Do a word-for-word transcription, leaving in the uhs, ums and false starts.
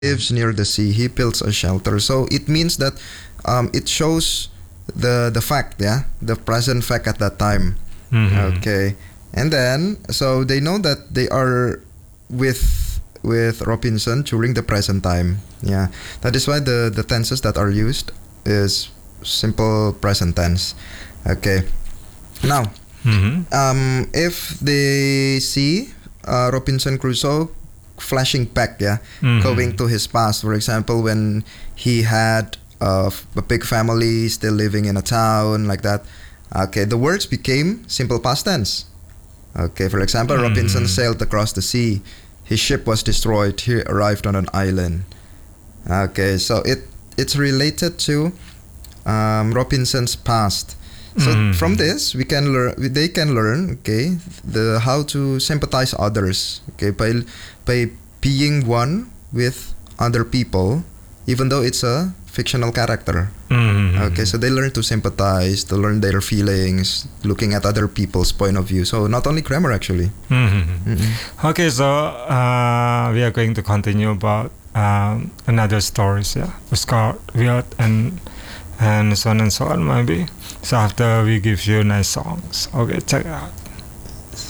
lives near the sea. He builds a shelter. So it means that um, it shows the the fact, yeah, the present fact at that time. Mhm. Okay, and then so they know that they are with with Robinson during the present time. Yeah, that is why the the tenses that are used is simple present tense. Okay, now Mhm. um, if they see uh, Robinson Crusoe flashing back, yeah, Mhm. going to his past, for example, when he had uh, f- a big family still living in a town like that. Okay, the words became simple past tense. Okay, for example, Robinson Mhm. sailed across the sea. His ship was destroyed. He arrived on an island. Okay, so it it's related to um, Robinson's past. So Mhm. from this, we can learn. They can learn, okay, the how to sympathize others, okay, by by being one with other people, even though it's a fictional character. Mhm. Okay, so they learn to sympathize, to learn their feelings, looking at other people's point of view. So not only grammar actually. Mhm. Mm-mm. Okay, so uh, we are going to continue about um, another stories. Yeah, it's called Weird and and so on and so on maybe. So after we give you nice songs. Okay, check it out.